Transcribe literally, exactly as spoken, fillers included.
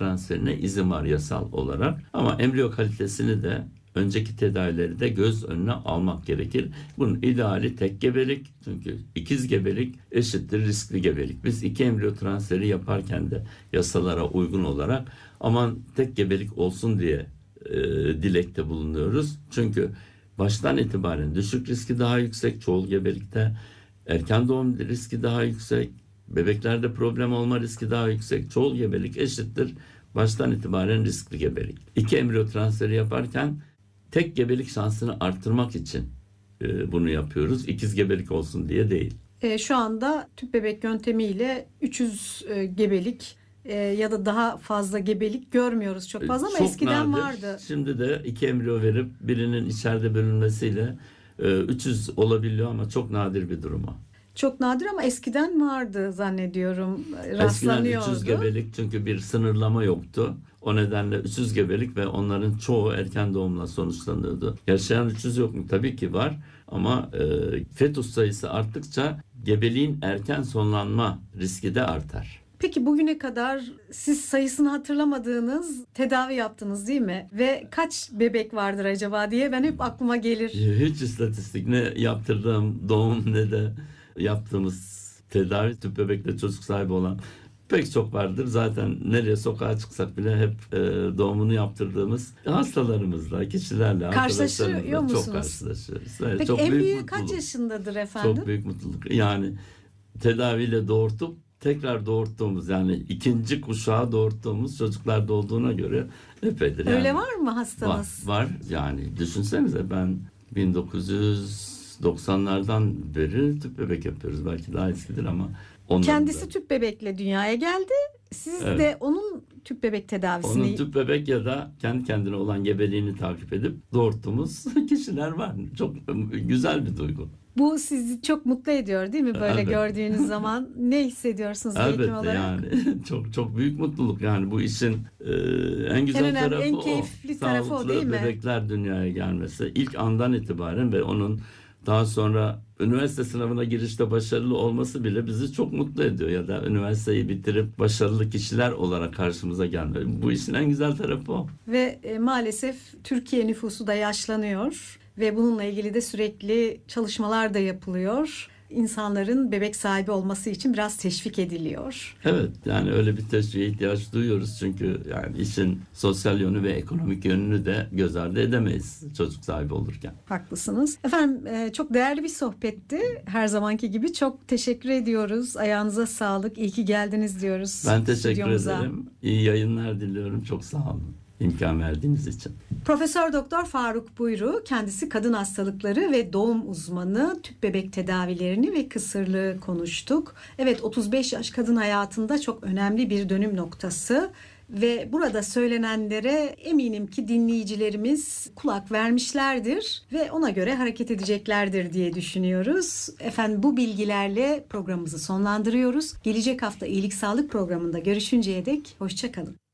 transferine izin var yasal olarak. Ama embriyo kalitesini de önceki tedavileri de göz önüne almak gerekir. Bunun ideali tek gebelik. Çünkü ikiz gebelik eşittir riskli gebelik. Biz iki embriyo transferi yaparken de yasalara uygun olarak aman tek gebelik olsun diye e, dilekte bulunuyoruz. Çünkü baştan itibaren düşük riski daha yüksek çoğul gebelikte, erken doğum riski daha yüksek, bebeklerde problem olma riski daha yüksek. Çoğul gebelik eşittir baştan itibaren riskli gebelik. İki embriyo transferi yaparken tek gebelik şansını arttırmak için e, bunu yapıyoruz. İkiz gebelik olsun diye değil. E, şu anda tüp bebek yöntemiyle üç yüz e, gebelik e, ya da daha fazla gebelik görmüyoruz çok fazla ama Çok eskiden nadir. vardı. Şimdi de iki embriyo verip birinin içeride bölünmesiyle e, üç yüz olabiliyor ama çok nadir bir durum o. Çok nadir ama eskiden vardı zannediyorum. Eskiden Rastlanıyordu. üç yüz gebelik çünkü bir sınırlama yoktu. O nedenle üç yüz gebelik ve onların çoğu erken doğumla sonuçlanıyordu. Yaşayan üç yüz yok mu? Tabii ki var ama e, fetus sayısı arttıkça gebeliğin erken sonlanma riski de artar. Peki bugüne kadar siz sayısını hatırlamadığınız tedavi yaptınız değil mi? Ve kaç bebek vardır acaba diye ben hep aklıma gelir. Hiç istatistik ne yaptırdığım doğum ne de yaptığımız tedavi tüp bebekle çocuk sahibi olan pek çok vardır. Zaten nereye sokağa çıksak bile hep e, doğumunu yaptırdığımız hastalarımızla, kişilerle, Karşılaşıyor arkadaşlarımızla musunuz? çok karşılaşıyoruz. Evet, Peki çok en büyük büyük kaç mutluluk. yaşındadır efendim? Çok büyük mutluluk. Yani tedaviyle doğurtup tekrar doğurttuğumuz yani ikinci kuşağı doğurttuğumuz çocuklar da olduğuna göre epeydir. Öyle yani. var mı hastanız? Var, var. Yani düşünsenize ben bin dokuz yüz doksanlardan beri tüp bebek yapıyoruz. Belki daha eskidir ama onların Kendisi da. tüp bebekle dünyaya geldi. Siz Evet. de onun tüp bebek tedavisini... Onun tüp bebek ya da kendi kendine olan gebeliğini takip edip doğurttuğumuz kişiler var. Çok güzel bir duygu. Bu sizi çok mutlu ediyor değil mi böyle Evet. gördüğünüz zaman? Ne hissediyorsunuz bir hekim Elbette olarak? yani çok çok büyük mutluluk yani bu işin e, en güzel En önemli, tarafı en o. keyifli tarafı o Sağlıklı değil mi? bebekler dünyaya gelmesi ilk andan itibaren ve onun daha sonra üniversite sınavına girişte başarılı olması bile bizi çok mutlu ediyor ya da üniversiteyi bitirip başarılı kişiler olarak karşımıza gelme. Bu işin en güzel tarafı o. Ve e, maalesef Türkiye nüfusu da yaşlanıyor ve bununla ilgili de sürekli çalışmalar da yapılıyor. İnsanların bebek sahibi olması için biraz teşvik ediliyor. Evet yani öyle bir teşviğe ihtiyaç duyuyoruz çünkü yani işin sosyal yönü ve ekonomik yönünü de göz ardı edemeyiz çocuk sahibi olurken. Haklısınız. Efendim e, çok değerli bir sohbetti. Her zamanki gibi çok teşekkür ediyoruz. Ayağınıza sağlık. İyi ki geldiniz diyoruz. Ben teşekkür stüdyomuza. ederim. İyi yayınlar diliyorum. Çok sağ olun imkan verdiğiniz için. Profesör Doktor Faruk Buyru, kendisi kadın hastalıkları ve doğum uzmanı, tüp bebek tedavilerini ve kısırlığı konuştuk. Evet, otuz beş yaş kadın hayatında çok önemli bir dönüm noktası ve burada söylenenlere eminim ki dinleyicilerimiz kulak vermişlerdir ve ona göre hareket edeceklerdir diye düşünüyoruz. Efendim bu bilgilerle programımızı sonlandırıyoruz. Gelecek hafta iyilik sağlık programında görüşünceye dek hoşça kalın.